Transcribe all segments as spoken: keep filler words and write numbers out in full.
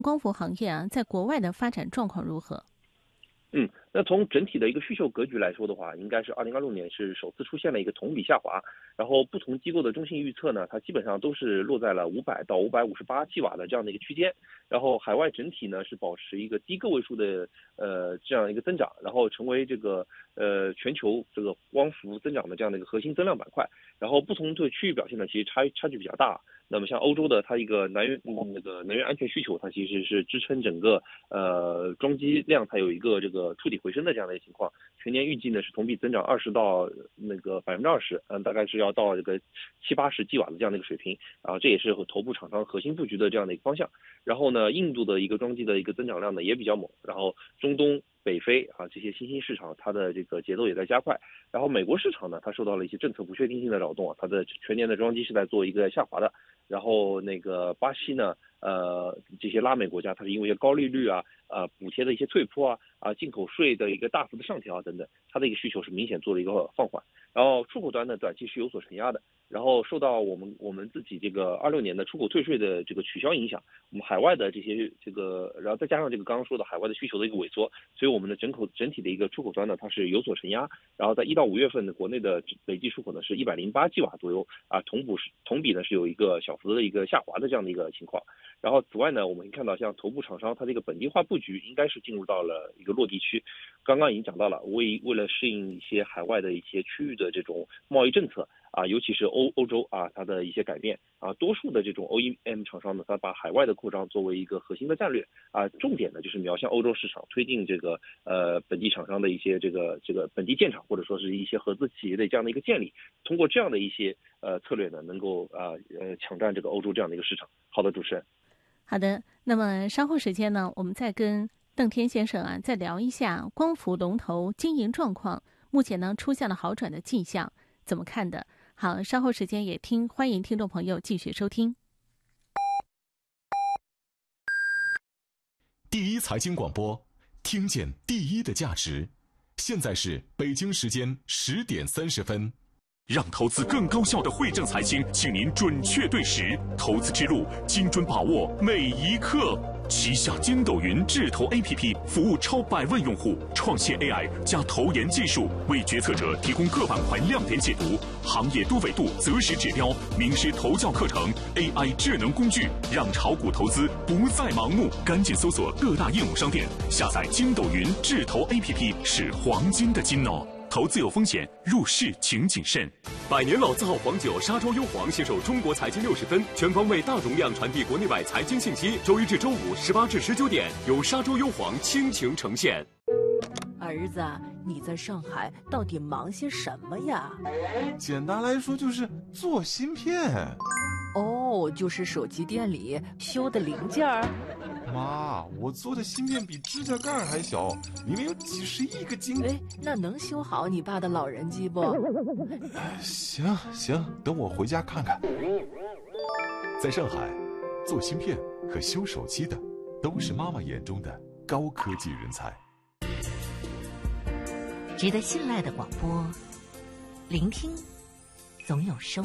光伏行业啊，在国外的发展状况如何？ 嗯，那从整体的一个需求格局来说的话，应该是二零二六年是首次出现了一个同比下滑，然后不同机构的中性预测呢，它基本上都是落在了五百到五百五十八 吉瓦的这样的一个区间，然后海外整体呢是保持一个低个位数的呃这样一个增长，然后成为这个呃全球这个光伏增长的这样的一个核心增量板块，然后不同的区域表现呢其实差差距比较大。那么像欧洲的它一个能源那个能源安全需求，它其实是支撑整个呃装机量它有一个这个触底回升的这样的一个情况。全年预计呢是同比增长二十到那个百分之二十，嗯，大概是要到这个七八十 吉瓦的这样的一个水平，啊，这也是头部厂商核心布局的这样的一个方向。然后呢，印度的一个装机的一个增长量呢也比较猛，然后中东、北非啊这些新兴市场它的这个节奏也在加快。然后美国市场呢，它受到了一些政策不确定性的扰动啊，它的全年的装机是在做一个下滑的。然后那个巴西呢，呃，这些拉美国家，它是因为高利率啊、呃补贴的一些退坡啊、啊进口税的一个大幅的上调啊等等，它的一个需求是明显做了一个放缓。然后出口端呢，短期是有所承压的。然后受到我们我们自己这个二六年的出口退税的这个取消影响，我们海外的这些这个，然后再加上这个刚刚说的海外的需求的一个萎缩，所以我们的整口整体的一个出口端呢，它是有所承压。然后在一到五月份的国内的累计出口呢是一百零八 吉瓦左右啊，同步是同比呢是有一个小幅的一个下滑的这样的一个情况。然后此外呢，我们可以看到像头部厂商它这个本地化布局应该是进入到了一个落地区。刚刚已经讲到了，为为了适应一些海外的一些区域的这种贸易政策啊，尤其是欧欧洲啊它的一些改变啊，多数的这种 O E M 厂商呢，它把海外的扩张作为一个核心的战略啊，重点呢就是瞄向欧洲市场，推进这个呃本地厂商的一些这个这个本地建厂或者说是一些合资企业的这样的一个建立，通过这样的一些呃策略呢，能够啊 呃, 呃抢占这个欧洲这样的一个市场。好的，主持人。 好的，那么稍后时间呢，我们再跟邓天先生啊再聊一下光伏龙头经营状况，目前呢出现了好转的迹象，怎么看的？好，稍后时间也听，欢迎听众朋友继续收听。 第一财经广播，听见第一的价值。现在是北京时间十点三十分。 让投资更高效的惠正财经，请您准确对时，投资之路精准把握每一刻。旗下筋斗云智投 A P P 服务超百万用户，创新 A I 加投研技术，为决策者提供各板块亮点解读、行业多维度择时指标、名师投教课程、A I 智能工具，让炒股投资不再盲目。赶紧搜索各大应用商店，下载筋斗云智投 A P P 是黄金的金哦。投资有风险，入市请谨慎。 百年老字号黄酒沙洲优黄携手中国财经六十分，全方位大容量传递国内外财经信息。周一至周五十八至十九点，由沙洲优黄倾情呈现。 儿子，你在上海到底忙些什么呀？ 简单来说就是做芯片。 哦，就是手机店里修的零件儿。 妈，我做的芯片比指甲盖还小，里面有几十亿个晶。 哎，那能修好你爸的老人机不？ 行行，等我回家看看。 在上海，做芯片和修手机的，都是妈妈眼中的高科技人才。 值得信赖的广播，聆听总有收获。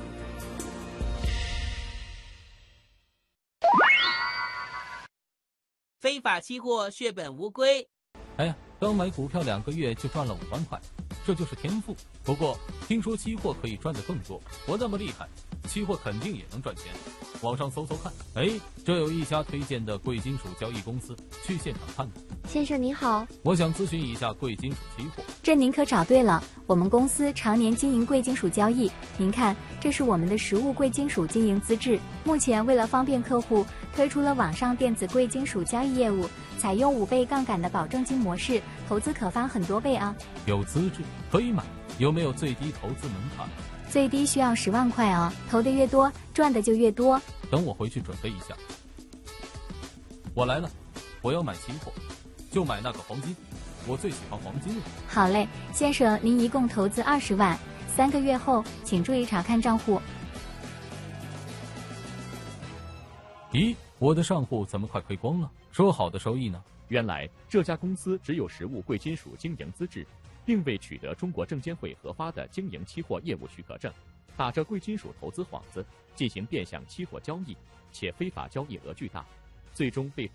非法期货血本无归。 哎呀，刚买股票两个月就赚了五万块，这就是天赋。不过听说期货可以赚得更多，我那么厉害，期货肯定也能赚钱。网上搜搜看，哎，这有一家推荐的贵金属交易公司，去现场看看。 先生您好， 我想咨询一下贵金属期货。 这您可找对了，我们公司常年经营贵金属交易。您看，这是我们的实物贵金属经营资质。目前为了方便客户，推出了网上电子贵金属交易业务，采用五倍杠杆的保证金模式，投资可翻很多倍啊。 有资质可以买，有没有最低投资门槛？ 最低需要十万块哦，投的越多，赚的就越多。 等我回去准备一下。我来了，我要买期货，就买那个黄金，我最喜欢黄金了。 好嘞，先生，您一共投资二十万，三个月后请注意查看账户。 咦，我的账户怎么快亏光了？说好的收益呢？ 原来这家公司只有实物贵金属经营资质，并未取得中国证监会核发的经营期货业务许可证，打着贵金属投资幌子进行变相期货交易，且非法交易额巨大。 最终被